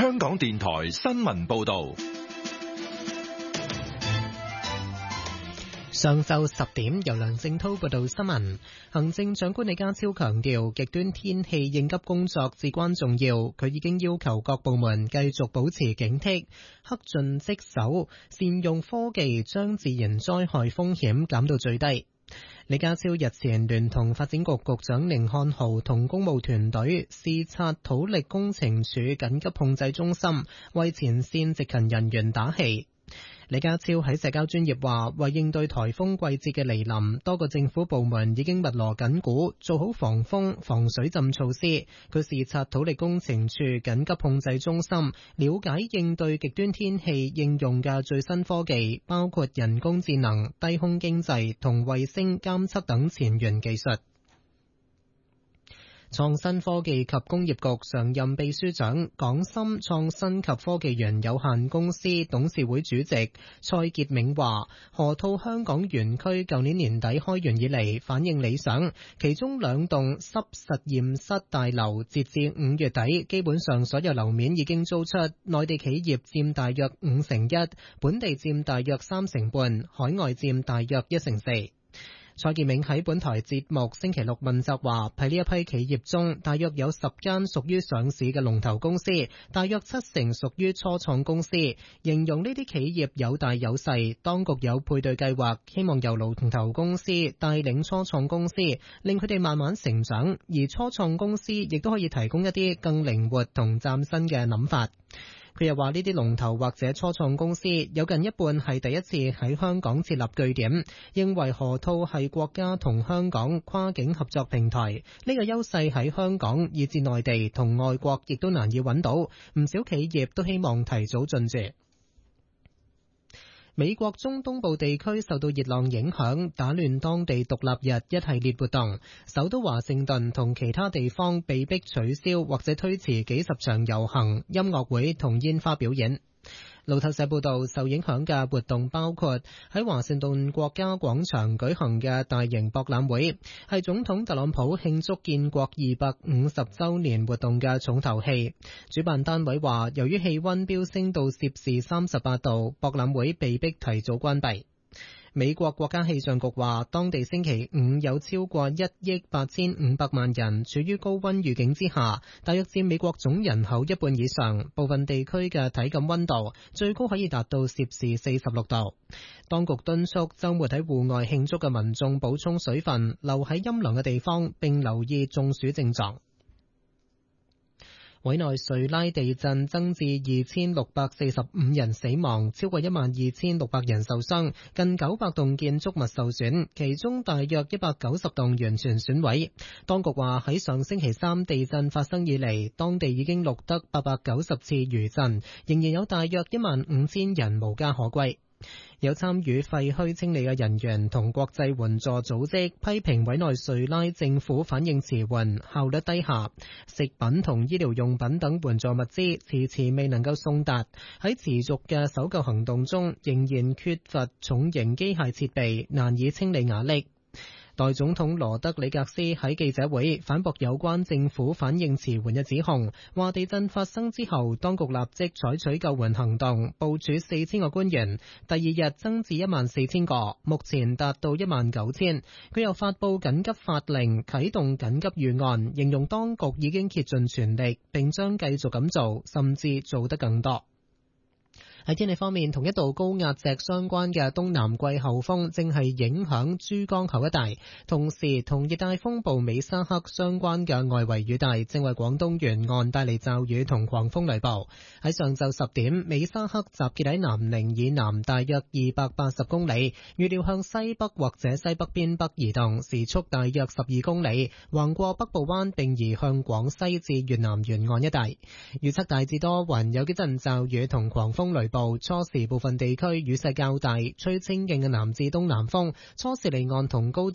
香港電台新聞報道。 上晝10點，由梁正濤報道新聞。行政長官李家超強調，極端天氣應急工作至關重要。佢已經要求各部門繼續保持警惕，恪盡職守，善用科技將自然災害風險減到最低。李家超日前聯同發展局局長寧漢豪同公務團隊視察土力工程處緊急控制中心，為前線值勤人員打氣。李家超喺社交專頁話，為應對颱風季節嘅嚟臨，多個政府部門已經密鑼緊鼓，做好防風、防水浸措施。佢視察土力工程處緊急控制中心，了解應對極端天氣應用嘅最新科技，包括人工智能、低空經濟同衛星監測等前沿技術。創新科技及工業局常任秘書長、港深創新及科技園有限公司董事會主席蔡傑銘話，河套香港園區舊年年底開園以嚟反應理想，其中2棟濕實驗室大樓截至5月底，基本上所有樓面已經租出，內地企業佔大約51%，本地佔大約35%，海外佔大約1/4。蔡傑銘喺本台節目星期六問責話，喺呢一批企業中，大約有10間屬於上市嘅龍頭公司，大約70%屬於初創公司。形容呢啲企業有大有細，當局有配對計劃，希望由龍頭公司帶領初創公司，令佢哋慢慢成長，而初創公司亦都可以提供一啲更靈活同嶄新嘅諗法。佢又話呢啲龍頭或者初創公司有近一半係第一次喺香港設立據點，認為河套係國家同香港跨境合作平台，呢個優勢喺香港以至內地同外國亦都難以揾到，唔少企業都希望提早進駐。美國中東部地區受到熱浪影響，打亂當地獨立日一系列活動，首都華盛頓同其他地方被迫取消或者推遲幾十場遊行、音樂會同煙花表演。路透社報道，受影響嘅活動包括喺華盛頓國家廣場舉行嘅大型博覽會，係總統特朗普慶祝建國250週年活動嘅重頭戲。主辦單位話，由於氣溫飆升到攝氏38度，博覽會被迫提早關閉。美國國家氣象局話，當地星期五有超過1億8500萬人處於高溫預警之下，大約佔美國總人口一半以上，部分地區嘅體感溫度最高可以達到攝氏46度。當局敦促週末喺戶外慶祝嘅民眾補充水分，留喺陰涼嘅地方，並留意中暑症狀。委內瑞拉地震增至2645人死亡，超過12600人受傷，近900棟建築物受損，其中大約190棟完全損毀。當局話喺上星期三地震發生以嚟，當地已經錄得890次餘震，仍然有大約15000人無家可歸。有參與廢墟清理嘅人員同國際援助組織批評委內瑞拉政府反應遲緩、效率低下，食品同醫療用品等援助物資遲遲未能夠送達。喺持續嘅搜救行動中，仍然缺乏重型機械設備，難以清理瓦礫。代總統羅德里格斯喺記者會反駁有關政府反應遲緩嘅指控，話地震發生之後，當局立即採取救援行動，部署4000個官員，第二日增至14000個，目前達到19000。佢又發佈緊急法令，啟動緊急預案，形容當局已經竭盡全力，並將繼續咁做，甚至做得更多。喺天氣方面，同一道高壓脊相關嘅東南季候風正係影響珠江口一帶，同時同熱帶風暴美沙克相關嘅外圍雨帶正為廣東沿岸帶嚟驟雨同狂風雷暴。喺上晝10點，美沙克集結喺南寧以南大約280公里，預料向西北或者西北偏北移動，時速大約12公里，橫過北部灣並移向廣西至越南沿岸一帶。預測大致多雲，有幾陣驟雨同狂風雷暴。初時部分地區雨勢較大，吹清勁嘅南至東南風，初時離岸同高